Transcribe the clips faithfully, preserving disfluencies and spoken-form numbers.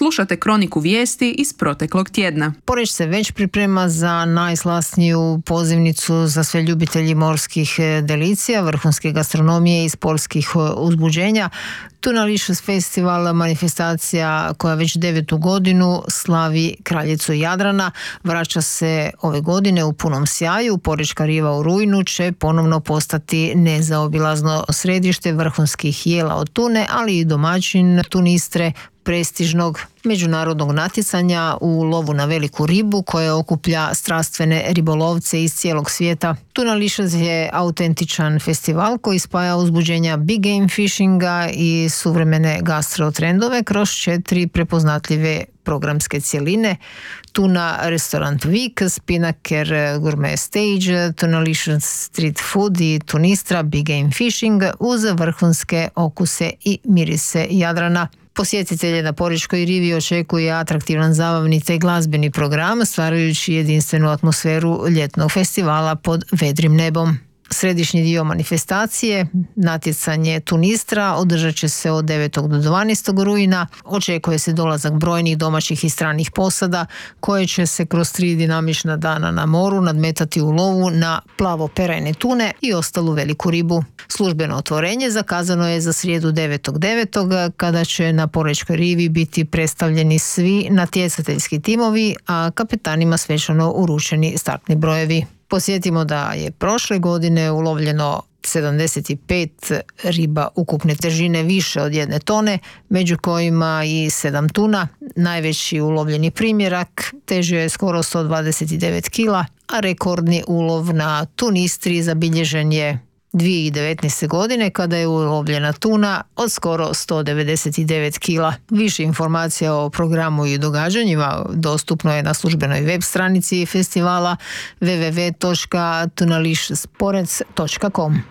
Slušate kroniku vijesti iz proteklog tjedna. Poreč se već priprema za najslasniju pozivnicu za sve ljubitelji morskih delicija, vrhunske gastronomije i sportskih uzbuđenja. Tunalicious Festival, manifestacija koja već devetu godinu slavi kraljicu Jadrana, vraća se ove godine u punom sjaju. Porečka riva u rujnu će ponovno postati nezaobilazno središte vrhunskih jela od tune, ali i domaćin Tunistre, prestižnog međunarodnog natjecanja u lovu na veliku ribu koje okuplja strastvene ribolovce iz cijelog svijeta. Tunalicious je autentičan festival koji spaja uzbuđenja big game fishinga i suvremene gastro trendove kroz četiri prepoznatljive programske cjeline: Tuna Restaurant Week, Spinnaker Gourmet Stage, Tunalicious Street Food i Tunistra Big Game Fishing uz vrhunske okuse i mirise Jadrana. Posjetitelje na Porečkoj rivi očekuje atraktivan zabavni te glazbeni program, stvarajući jedinstvenu atmosferu ljetnog festivala pod vedrim nebom. Središnji dio manifestacije, natjecanje Tunistra, održat će se od devetog do dvanaestog rujna. Očekuje se dolazak brojnih domaćih i stranih posada koje će se kroz tri dinamična dana na moru nadmetati u lovu na plavo-perajne tune i ostalu veliku ribu. Službeno otvorenje zakazano je za srijedu devetog devetog kada će na Porečkoj rivi biti predstavljeni svi natjecateljski timovi, a kapetanima svečano uručeni startni brojevi. Posjetimo da je prošle godine ulovljeno sedamdeset pet riba ukupne težine više od jedne tone, među kojima i sedam tuna. Najveći ulovljeni primjerak težio je skoro sto dvadeset devet kila, a rekordni ulov na Tunistri zabilježen je dvije tisuće devetnaeste. godine kada je ulovljena tuna od skoro sto devedeset devet kila. Više informacija o programu i događanjima dostupno je na službenoj web stranici festivala w w w točka tunalicious porec točka com.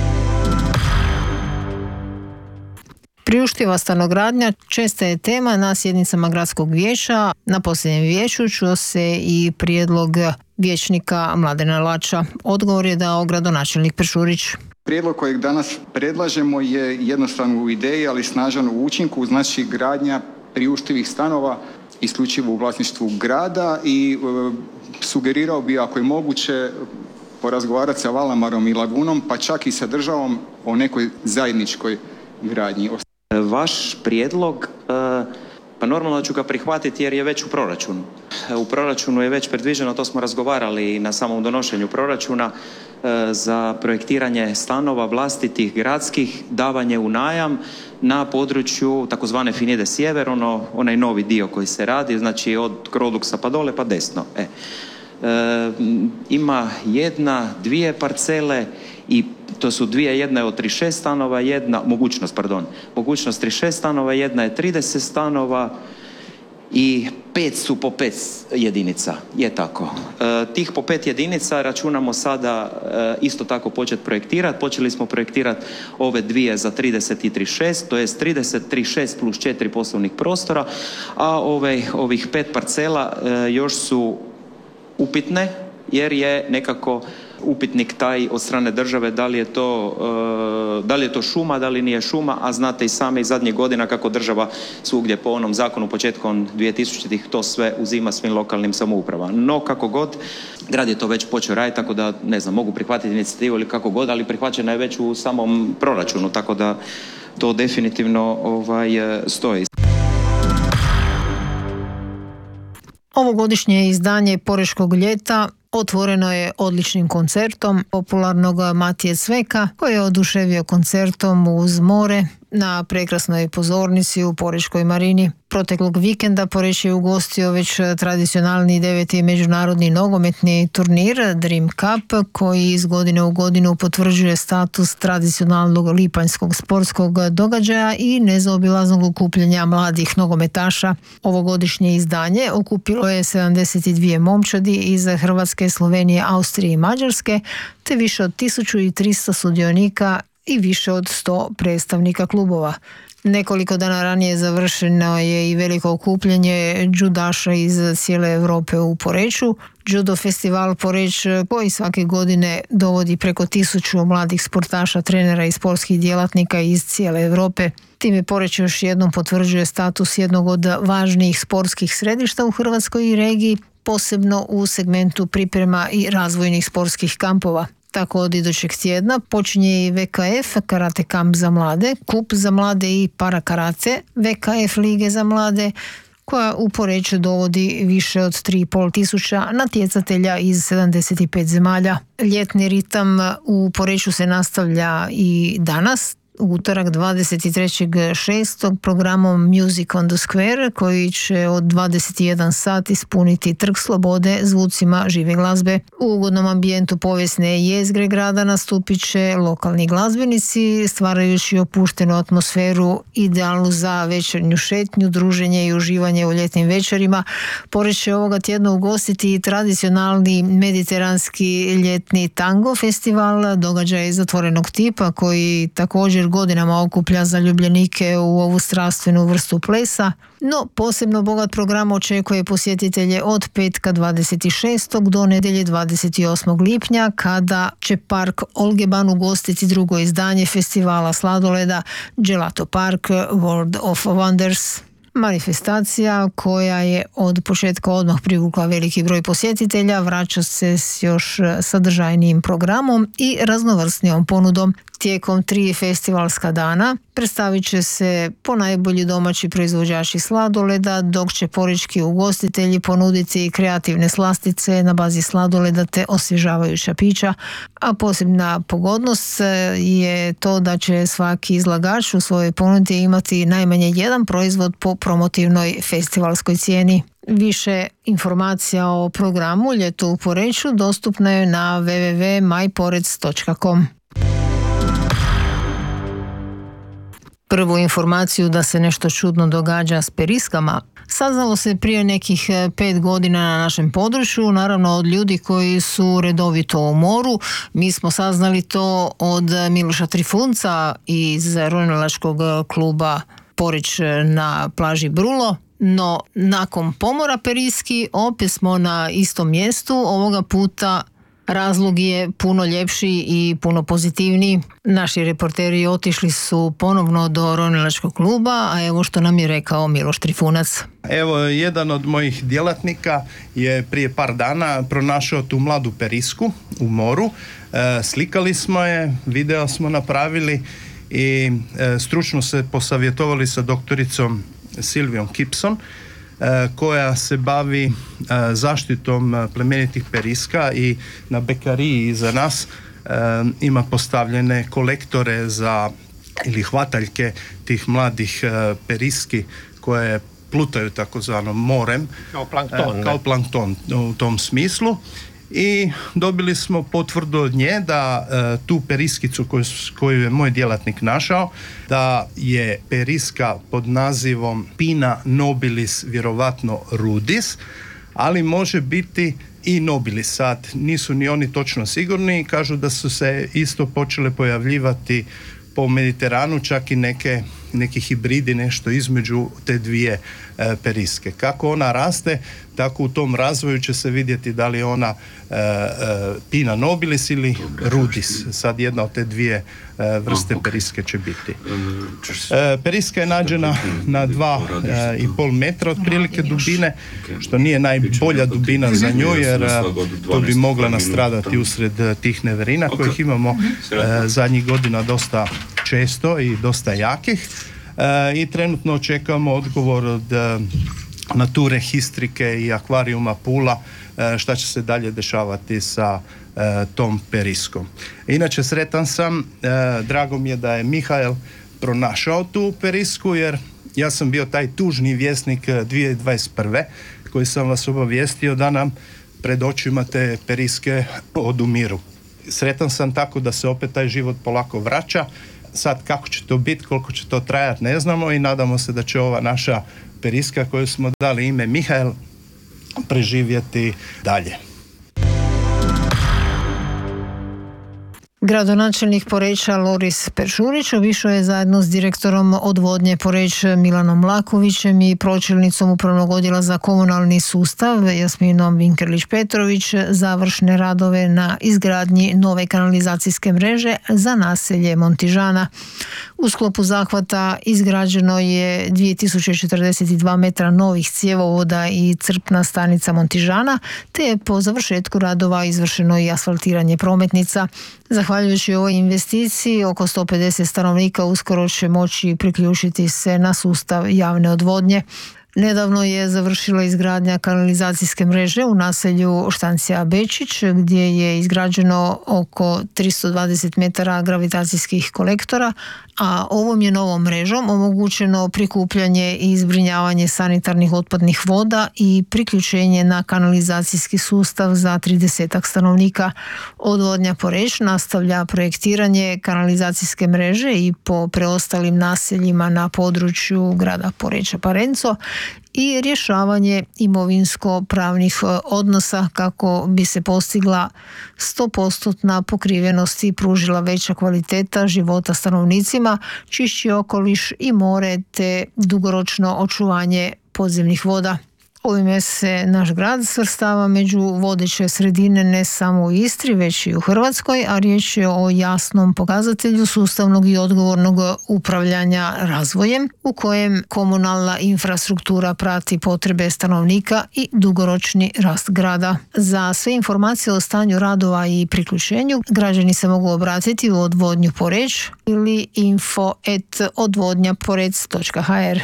Priuštiva stanogradnja česta je tema na sjednicama gradskog vijeća. Na posljednjem vijeću čuo se i prijedlog vijećnika Mladena Lača. Odgovor je dao gradonačelnik Peršurić. Prijedlog kojeg danas predlažemo je jednostavno u ideji, ali snažan u učinku, znači gradnja priuštivih stanova isključivo u vlasništvu grada i e, sugerirao bi, ako je moguće, porazgovarati sa Valamarom i Lagunom, pa čak i sa državom o nekoj zajedničkoj gradnji. Vaš prijedlog, pa normalno ću ga prihvatiti jer je već u proračunu. U proračunu je već predviđeno, to smo razgovarali na samom donošenju proračuna, za projektiranje stanova vlastitih gradskih, davanje u najam na području takozvane Finide Sjever, ono, onaj novi dio koji se radi, znači od Kroduksa pa dole pa desno. E. E, ima jedna, dvije parcele i to su dvije, jedna je od trideset šest stanova, jedna, mogućnost, pardon, mogućnost trideset šest stanova, jedna je trideset stanova i pet su po pet jedinica, je tako. E, tih po pet jedinica računamo sada e, isto tako početi projektirati. Počeli smo projektirati ove dvije za trideset i trideset šest, to jest trideset, trideset šest plus četiri poslovnih prostora, a ove, ovih pet parcela e, još su upitne jer je nekako upitnik taj od strane države da li je to, uh, da li je to šuma, da li nije šuma, a znate i sami iz zadnjih godina kako država svugdje po onom zakonu početkom dvije tisućitih to sve uzima svim lokalnim samoupravama. No kako god, grad je to već počeo raditi, tako da ne znam, mogu prihvatiti inicijativu ili kako god, ali prihvaćena je već u samom proračunu, tako da to definitivno ovaj, stoji. Ovogodišnje izdanje Porečkog ljeta otvoreno je odličnim koncertom popularnog Matije Cveka, koji je oduševio koncertom uz more na prekrasnoj pozornici u Porečkoj marini. Proteklog vikenda Poreč je ugostio već tradicionalni deveti međunarodni nogometni turnir Dream Cup, koji iz godine u godinu potvrđuje status tradicionalnog lipanjskog sportskog događaja i nezaobilaznog okupljanja mladih nogometaša. Ovogodišnje izdanje okupilo je sedamdeset dvije momčadi iz Hrvatske, Slovenije, Austrije i Mađarske, te više od tisuću tristo sudionika i više od sto predstavnika klubova. Nekoliko dana ranije završeno je i veliko okupljanje judaša iz cijele Europe u Poreču. Judo festival Poreć koji svake godine dovodi preko tisuću mladih sportaša, trenera i sportskih djelatnika iz cijele Europe. Time Poreč još jednom potvrđuje status jednog od važnijih sportskih središta u Hrvatskoj i regiji, posebno u segmentu priprema i razvojnih sportskih kampova. Tako od idućeg tjedna počinje i V K F, karate kamp za mlade, kup za mlade i para karate, V K F lige za mlade, koja u Poreču dovodi više od tri i pol tisuća natjecatelja iz sedamdeset pet zemalja. Ljetni ritam u Poreču se nastavlja i danas, u utorak dvadeset trećeg šestog programom Music on the Square, koji će od dvadeset jedan sat ispuniti Trg slobode zvucima žive glazbe. U ugodnom ambijentu povijesne jezgre grada nastupit će lokalni glazbenici, stvarajući opuštenu atmosferu idealnu za večernju šetnju, druženje i uživanje u ljetnim večerima. Poreč će ovoga tjedna ugostiti tradicionalni mediteranski ljetni tango festival, događaj zatvorenog tipa koji također godinama okuplja zaljubljenike u ovu strastvenu vrstu plesa, no posebno bogat program očekuje posjetitelje od petka dvadeset šestog do nedjelje dvadeset osmog lipnja, kada će park Olgeban ugostiti drugo izdanje festivala sladoleda Gelato Park World of Wonders. Manifestacija koja je od početka odmah privukla veliki broj posjetitelja vraća se s još sadržajnijim programom i raznovrsnijom ponudom. Tijekom tri festivalska dana predstavit će se ponajbolji domaći proizvođači sladoleda, dok će porečki ugostitelji ponuditi kreativne slastice na bazi sladoleda te osvježavajuća pića, a posebna pogodnost je to da će svaki izlagač u svojoj ponudi imati najmanje jedan proizvod po promotivnoj festivalskoj cijeni. Više informacija o programu Ljeto u Poreču dostupno je na w w w dot my porec dot com. Prvu informaciju da se nešto čudno događa s periskama saznalo se prije nekih pet godina na našem području, naravno od ljudi koji su redovito u moru. Mi smo saznali to od Miloša Trifunca iz ronilačkog kluba Poreč na plaži Brulo. No, nakon pomora periski opet smo na istom mjestu, ovoga puta razlog je puno ljepši i puno pozitivniji. Naši reporteri otišli su ponovno do ronilačkog kluba, a evo što nam je rekao Miloš Trifunac. Evo, jedan od mojih djelatnika je prije par dana pronašao tu mladu perisku u moru. E, slikali smo je, video smo napravili i e, stručno se posavjetovali sa doktoricom Silvijom Kipson, koja se bavi zaštitom plemenitih periska i na bekariji iza nas ima postavljene kolektore za ili hvataljke tih mladih periski koje plutaju takozvanom morem kao plankton, kao plankton u tom smislu. I dobili smo potvrdu od nje da e, tu periskicu koju, koju je moj djelatnik našao, da je periska pod nazivom Pinna nobilis vjerovatno rudis, ali može biti i nobilis. Sad nisu ni oni točno sigurni, kažu da su se isto počele pojavljivati po Mediteranu čak i neke, neki hibridi, nešto između te dvije e, periske. Kako ona raste, tako u tom razvoju će se vidjeti da li je ona e, e, Pinna nobilis ili rudis. Sad jedna od te dvije e, vrste periske će biti. E, periska je nađena na dva e, i pol metra otprilike dubine, što nije najbolja dubina za nju, jer e, to bi mogla nastradati usred tih neverina kojih imamo e, zadnjih godina dosta često i dosta jakih. E, I trenutno očekujemo odgovor od e, Nature Histrike i akvarijuma Pula e, šta će se dalje dešavati sa e, tom periskom. Inače sretan sam, e, drago mi je da je Mihael pronašao tu perisku, jer ja sam bio taj tužni vjesnik dvije tisuće dvadeset prve koji sam vas obavijestio da nam pred očima te periske odumiru. Sretan sam tako da se opet taj život polako vraća. Sad kako će to biti, koliko će to trajati, ne znamo i nadamo se da će ova naša periska koju smo dali ime Mihael preživjeti dalje. Gradonačelnik Poreča Loris Peršurić obišao je zajedno s direktorom odvodnje Poreć Milanom Mlakovićem i pročelnicom Upravnog odjela za komunalni sustav Jasminom Vinkerlić-Petrović završne radove na izgradnji nove kanalizacijske mreže za naselje Montižana. U sklopu zahvata izgrađeno je dvije tisuće četrdeset dva metra novih cjevovoda i crpna stanica Montižana, te je po završetku radova izvršeno i asfaltiranje prometnica. Zahvaljujući ovoj investiciji, oko sto pedeset stanovnika uskoro će moći priključiti se na sustav javne odvodnje. Nedavno je završila izgradnja kanalizacijske mreže u naselju Štancija Bečić, gdje je izgrađeno oko tristo dvadeset metara gravitacijskih kolektora, a ovom je novom mrežom omogućeno prikupljanje i zbrinjavanje sanitarnih otpadnih voda i priključenje na kanalizacijski sustav za tridesetak stanovnika. Odvodnja Poreć nastavlja projektiranje kanalizacijske mreže i po preostalim naseljima na području grada Poreča Parenco i rješavanje imovinsko-pravnih odnosa kako bi se postigla sto posto pokrivenost i pružila veća kvaliteta života stanovnicima, čišći okoliš i more te dugoročno očuvanje podzemnih voda. Ovime se naš grad svrstava među vodeće sredine ne samo u Istri, već i u Hrvatskoj, a riječ je o jasnom pokazatelju sustavnog i odgovornog upravljanja razvojem u kojem komunalna infrastruktura prati potrebe stanovnika i dugoročni rast grada. Za sve informacije o stanju radova i priključenju građani se mogu obratiti u odvodnju Poreć ili info at odvodnja porec točka ha er.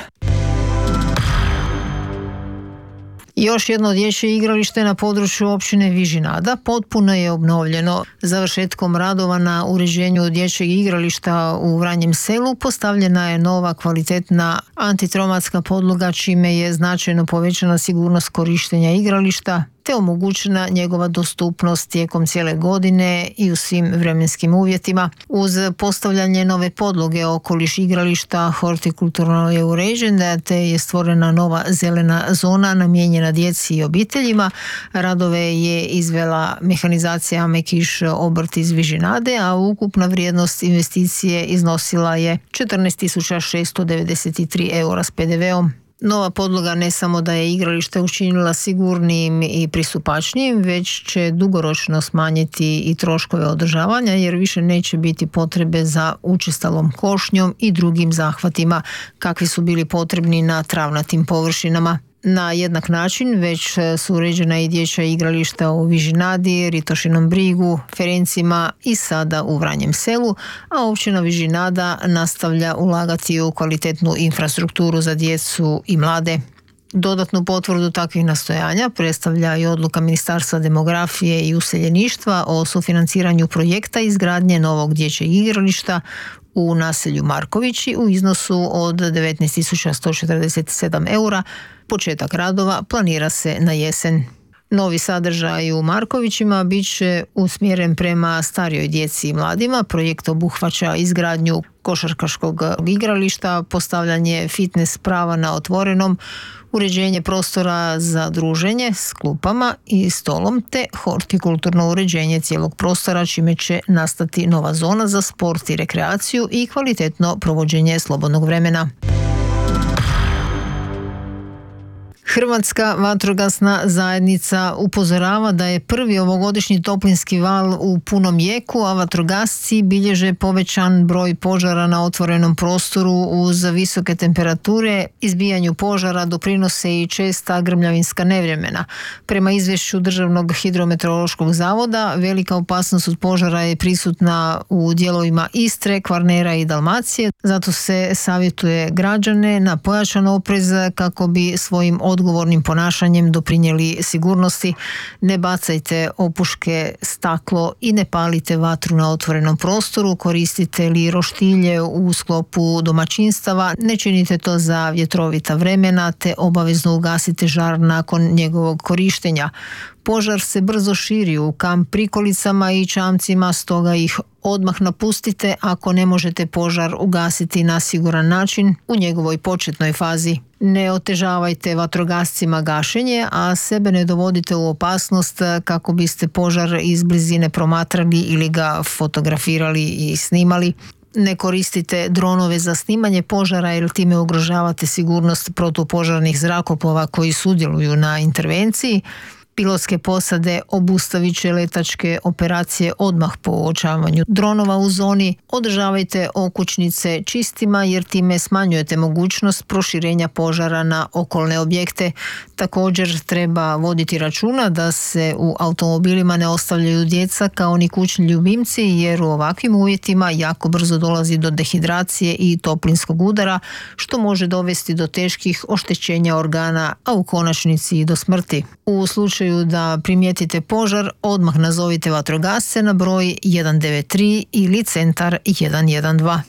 Još jedno dječje igralište na području općine Vižinada potpuno je obnovljeno. Završetkom radova na uređenju dječjeg igrališta u Vranjem selu postavljena je nova kvalitetna antitraumatska podloga, čime je značajno povećana sigurnost korištenja igrališta te omogućena njegova dostupnost tijekom cijele godine i u svim vremenskim uvjetima. Uz postavljanje nove podloge okoliš igrališta hortikulturno je uređen, te je stvorena nova zelena zona namijenjena djeci i obiteljima. Radove je izvela mehanizacija Mekiš obrt iz Vižinade, a ukupna vrijednost investicije iznosila je četrnaest tisuća šesto devedeset tri eura s pe de veom. Nova podloga ne samo da je igralište učinila sigurnijim i pristupačnijim, već će dugoročno smanjiti i troškove održavanja, jer više neće biti potrebe za učestalom košnjom i drugim zahvatima kakvi su bili potrebni na travnatim površinama. Na jednak način već su uređena i dječja igrališta u Vižinadi, Ritošinom Brigu, Ferencima i sada u Vranjem selu, a općina Vižinada nastavlja ulagati u kvalitetnu infrastrukturu za djecu i mlade. Dodatnu potvrdu takvih nastojanja predstavlja i odluka Ministarstva demografije i useljeništva o sufinanciranju projekta izgradnje novog dječjeg igrališta u naselju Markovići u iznosu od devetnaest tisuća sto četrdeset sedam eura. Početak radova planira se na jesen. Novi sadržaj u Markovićima bit će usmjeren prema starijoj djeci i mladima. Projekt obuhvaća izgradnju košarkaškog igrališta, postavljanje fitness prava na otvorenom, uređenje prostora za druženje s klupama i stolom te hortikulturno uređenje cijelog prostora, čime će nastati nova zona za sport i rekreaciju i kvalitetno provođenje slobodnog vremena. Hrvatska vatrogasna zajednica upozorava da je prvi ovogodišnji toplinski val u punom jeku, a vatrogasci bilježe povećan broj požara na otvorenom prostoru uz visoke temperature. Izbijanju požara doprinose i česta grmljavinska nevremena. Prema izvješću Državnog hidrometeorološkog zavoda, velika opasnost od požara je prisutna u dijelovima Istre, Kvarnera i Dalmacije. Zato se savjetuje građane na pojačan oprez kako bi svojim odgovornim ponašanjem doprinijeli sigurnosti. Ne bacajte opuške, staklo i ne palite vatru na otvorenom prostoru. Koristite li roštilje u sklopu domaćinstava, ne činite to za vjetrovita vremena te obavezno ugasite žar nakon njegovog korištenja. Požar se brzo širi u kamp prikolicama i čamcima, stoga ih odmah napustite ako ne možete požar ugasiti na siguran način u njegovoj početnoj fazi. Ne otežavajte vatrogascima gašenje, a sebe ne dovodite u opasnost kako biste požar iz blizine promatrali ili ga fotografirali i snimali. Ne koristite dronove za snimanje požara jer time ugrožavate sigurnost protupožarnih zrakoplova koji sudjeluju na intervenciji. Pilotske posade obustavit će letačke operacije odmah po uočavanju dronova u zoni. Održavajte okućnice čistima jer time smanjujete mogućnost proširenja požara na okolne objekte. Također treba voditi računa da se u automobilima ne ostavljaju djeca kao ni kućni ljubimci jer u ovakvim uvjetima jako brzo dolazi do dehidracije i toplinskog udara što može dovesti do teških oštećenja organa, a u konačnici i do smrti. U slučaju da primijetite požar, odmah nazovite vatrogasce na broj jedan devet tri ili centar jedan jedan dva.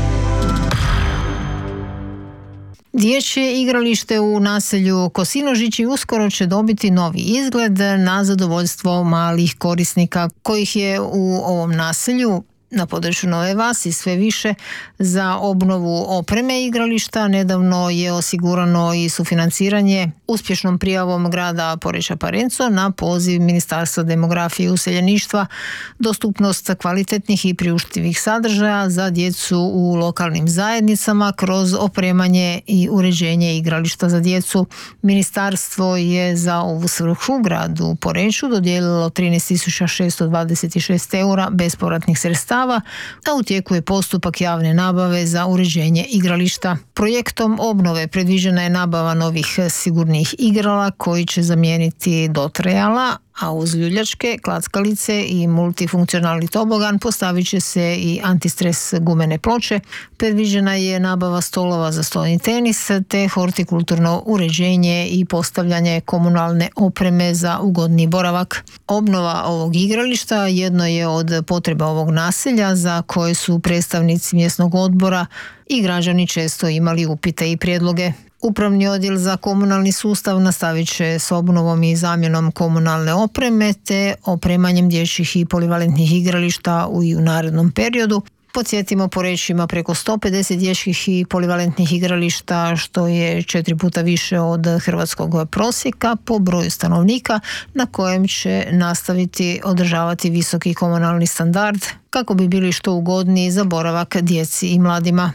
Dječje igralište u naselju Kosinožići uskoro će dobiti novi izgled na zadovoljstvo malih korisnika kojih je u ovom naselju na području Nove Vasi sve više. Za obnovu opreme igrališta nedavno je osigurano i sufinanciranje uspješnom prijavom grada Poreča Parenco na poziv Ministarstva demografije i useljeništva, dostupnost kvalitetnih i priuštivih sadržaja za djecu u lokalnim zajednicama kroz opremanje i uređenje igrališta za djecu. Ministarstvo je za ovu svrhu gradu Poreču dodijelilo trinaest tisuća šesto dvadeset šest eura bespovratnih sredstava, a u tijeku je postupak javne nabave za uređenje igrališta. Projektom obnove predviđena je nabava novih sigurnih igrala koji će zamijeniti dotrajala, a uz ljuljačke, klackalice i multifunkcionalni tobogan postavit će se i antistres gumene ploče. Predviđena je nabava stolova za stolni tenis te hortikulturno uređenje i postavljanje komunalne opreme za ugodni boravak. Obnova ovog igrališta jedno je od potreba ovog naselja za koje su predstavnici mjesnog odbora i građani često imali upite i prijedloge. Upravni odjel za komunalni sustav nastavit će s obnovom i zamjenom komunalne opreme te opremanjem dječjih i polivalentnih igrališta u, i u narednom periodu. Podsjetimo, Poreč ima preko sto pedeset dječjih i polivalentnih igrališta, što je četiri puta više od hrvatskog prosjeka po broju stanovnika, na kojem će nastaviti održavati visoki komunalni standard kako bi bili što ugodniji za boravak djeci i mladima.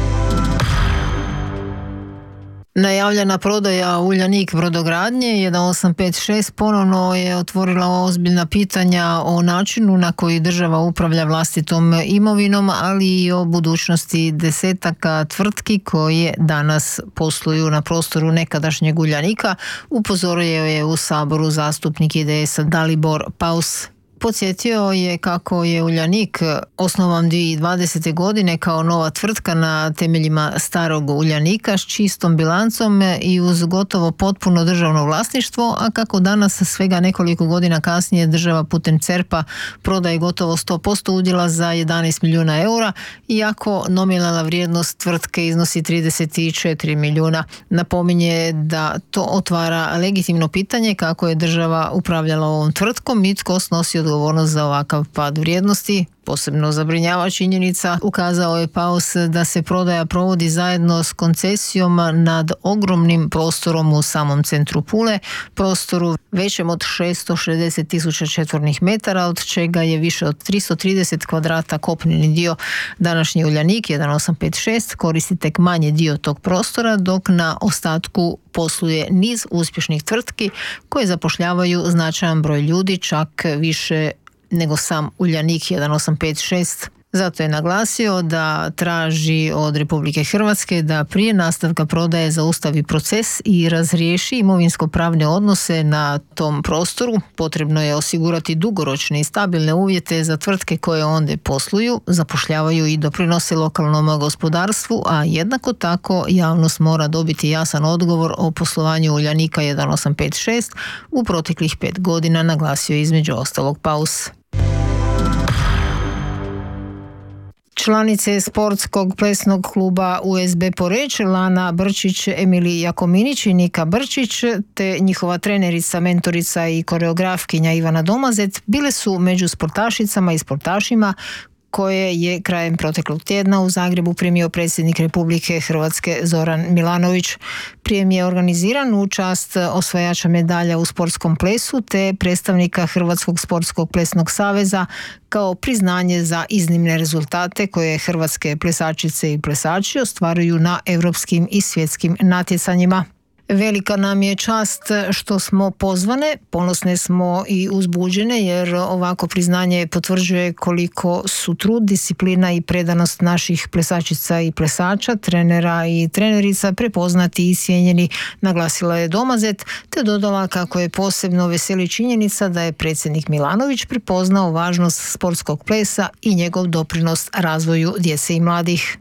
Najavljena prodaja Uljanik brodogradnje jedan osam pet šest ponovno je otvorila ozbiljna pitanja o načinu na koji država upravlja vlastitom imovinom, ali i o budućnosti desetaka tvrtki koje danas posluju na prostoru nekadašnjeg Uljanika, upozorio je u Saboru zastupnik I D S-a Dalibor Paus. Podsjetio je kako je Uljanik osnovan dvije tisuće dvadesete. godine kao nova tvrtka na temeljima starog Uljanika s čistom bilancom i uz gotovo potpuno državno vlasništvo, a kako danas svega nekoliko godina kasnije država putem CERP-a prodaje gotovo sto posto udjela za jedanaest milijuna eura, iako nominalna vrijednost tvrtke iznosi trideset četiri milijuna. Napominje da to otvara legitimno pitanje kako je država upravljala ovom tvrtkom i tko snosi odgovornost za ovakav pad vrijednosti. Posebno zabrinjava činjenica, ukazao je Paus, da se prodaja provodi zajedno s koncesijom nad ogromnim prostorom u samom centru Pule, prostoru većem od šesto šezdeset tisuća četvornih metara, od čega je više od tristo trideset kvadrata kopneni dio. Današnji Uljanik jedan osam pet šest koristi tek manji dio tog prostora, dok na ostatku posluje niz uspješnih tvrtki koje zapošljavaju značajan broj ljudi, čak više nego sam Uljanik jedan osam pet šest. Zato je naglasio da traži od Republike Hrvatske da prije nastavka prodaje zaustavi proces i razriješi imovinsko-pravne odnose na tom prostoru. Potrebno je osigurati dugoročne i stabilne uvjete za tvrtke koje ondje posluju, zapošljavaju i doprinose lokalnom gospodarstvu, a jednako tako javnost mora dobiti jasan odgovor o poslovanju Uljanika jedan osam pet šest u proteklih pet godina, naglasio između ostalog Paus. Članice sportskog plesnog kluba U S B Poreč, Lana Brčić, Emili Jakominić i Nika Brčić, te njihova trenerica, mentorica i koreografkinja Ivana Domazet bile su među sportašicama i sportašima koje je krajem proteklog tjedna u Zagrebu primio predsjednik Republike Hrvatske Zoran Milanović. Prijem je organiziran u čast osvajača medalja u sportskom plesu te predstavnika Hrvatskog sportskog plesnog saveza kao priznanje za iznimne rezultate koje hrvatske plesačice i plesači ostvaruju na europskim i svjetskim natjecanjima. Velika nam je čast što smo pozvane, ponosne smo i uzbuđene jer ovako priznanje potvrđuje koliko su trud, disciplina i predanost naših plesačica i plesača, trenera i trenerica prepoznati i cijenjeni, naglasila je Domazet, te dodala kako je posebno veseli činjenica da je predsjednik Milanović prepoznao važnost sportskog plesa i njegov doprinos razvoju djece i mladih.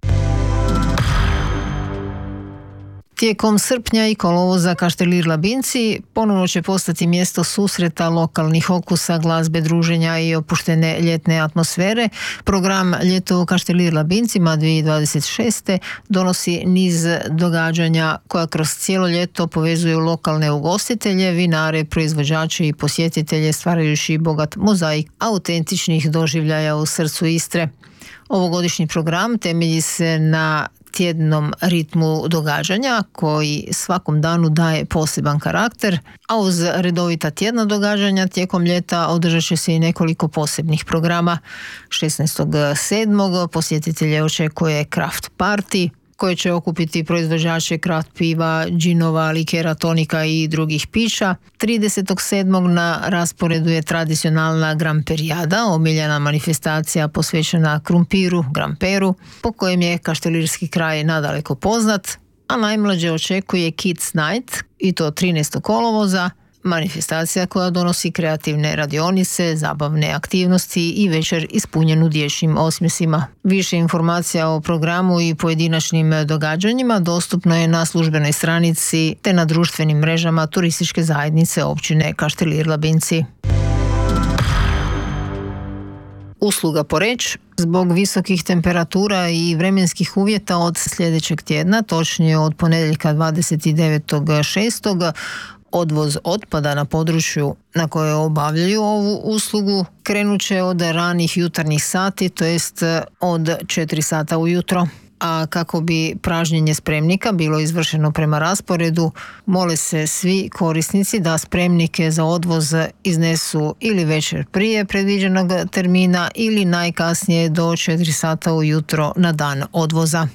Tijekom srpnja i kolovoza Kaštelir Labinci ponovno će postati mjesto susreta lokalnih okusa, glazbe, druženja i opuštene ljetne atmosfere. Program Ljeto u Kaštelir Labincima dvije tisuće dvadeset šeste. donosi niz događanja koja kroz cijelo ljeto povezuju lokalne ugostitelje, vinare, proizvođače i posjetitelje, stvarajući bogat mozaik autentičnih doživljaja u srcu Istre. Ovogodišnji program temelji se na tjednom ritmu događanja koji svakom danu daje poseban karakter, a uz redovita tjedna događanja tijekom ljeta održat će se i nekoliko posebnih programa. šesnaestog sedmog posjetitelje očekuje Craft Party koje će okupiti proizvođače kraft piva, džinova, likera, tonika i drugih pića. tridesetog sedmog na rasporedu je tradicionalna Gramperijada, omiljena manifestacija posvećena krumpiru, gramperu, po kojem je kaštelirski kraj nadaleko poznat, a najmlađe očekuje Kids Night, i to trinaestog kolovoza, manifestacija koja donosi kreativne radionice, zabavne aktivnosti i večer ispunjenu dječjim osmjesima. Više informacija o programu i pojedinačnim događanjima dostupno je na službenoj stranici te na društvenim mrežama turističke zajednice općine Kaštelir Labinci. Usluga Poreč. Zbog visokih temperatura i vremenskih uvjeta od sljedećeg tjedna, točnije od ponedjeljka dvadeset devetog šestog odvoz otpada na području na koje obavljaju ovu uslugu krenut će od ranih jutarnjih sati, to jest od četiri sata ujutro. A kako bi pražnjenje spremnika bilo izvršeno prema rasporedu, mole se svi korisnici da spremnike za odvoz iznesu ili večer prije predviđenog termina ili najkasnije do četiri sata ujutro na dan odvoza.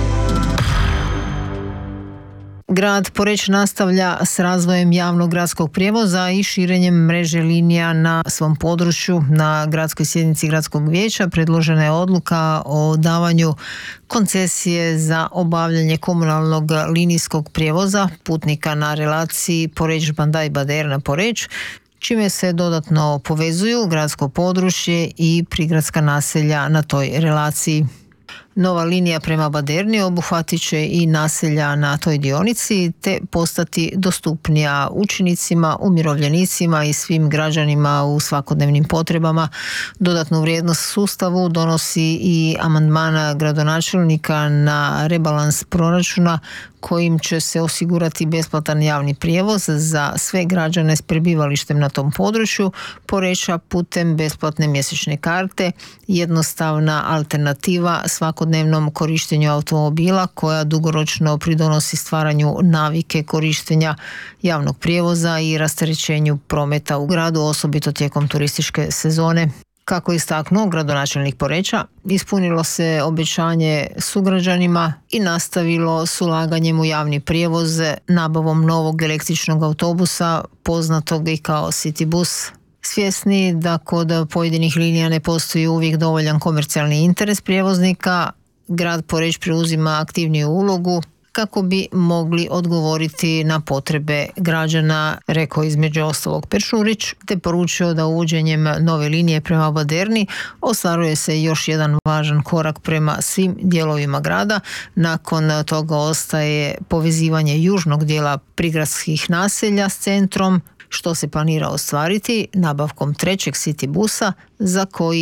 Grad Poreč nastavlja s razvojem javnog gradskog prijevoza i širenjem mreže linija na svom području. Na gradskoj sjednici gradskog vijeća predložena je odluka o davanju koncesije za obavljanje komunalnog linijskog prijevoza putnika na relaciji Poreč-Bandaj-Baderna-Poreč, čime se dodatno povezuju gradsko područje i prigradska naselja na toj relaciji. Nova linija prema Baderni obuhvatit će i naselja na toj dionici te postati dostupnija učenicima, umirovljenicima i svim građanima u svakodnevnim potrebama. Dodatnu vrijednost sustavu donosi i amandmana gradonačelnika na rebalans proračuna kojim će se osigurati besplatan javni prijevoz za sve građane s prebivalištem na tom području Poreča putem besplatne mjesečne karte, jednostavna alternativa svakodnevnom korištenju automobila koja dugoročno pridonosi stvaranju navike korištenja javnog prijevoza i rasterećenju prometa u gradu, osobito tijekom turističke sezone. Kako je istaknuo gradonačelnik Poreča, ispunilo se obećanje sugrađanima i nastavilo s ulaganjem u javni prijevoz nabavom novog električnog autobusa, poznatog i kao City bus. Svjesni da kod pojedinih linija ne postoji uvijek dovoljan komercijalni interes prijevoznika, grad Poreč preuzima aktivniju ulogu kako bi mogli odgovoriti na potrebe građana, rekao između ostalog Peršurić, te poručio da uvođenjem nove linije prema Baderni ostvaruje se još jedan važan korak prema svim dijelovima grada. Nakon toga ostaje povezivanje južnog dijela prigradskih naselja s centrom, što se planira ostvariti nabavkom trećeg City busa za koji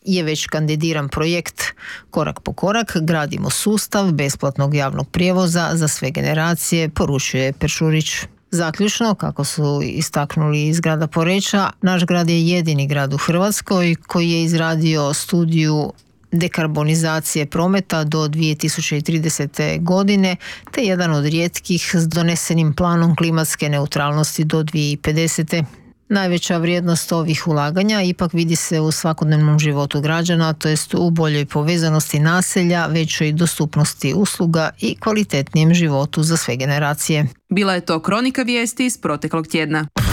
je već kandidiran projekt. Korak po korak gradimo sustav besplatnog javnog prijevoza za sve generacije, poručuje Peršurić. Zaključno, kako su istaknuli iz grada Poreča, naš grad je jedini grad u Hrvatskoj koji je izradio studiju dekarbonizacije prometa do dvije tisuće tridesete. godine, te jedan od rijetkih s donesenim planom klimatske neutralnosti do dvije tisuće pedesete. Najveća vrijednost ovih ulaganja ipak vidi se u svakodnevnom životu građana, to jest u boljoj povezanosti naselja, većoj dostupnosti usluga i kvalitetnijem životu za sve generacije. Bila je to kronika vijesti iz proteklog tjedna.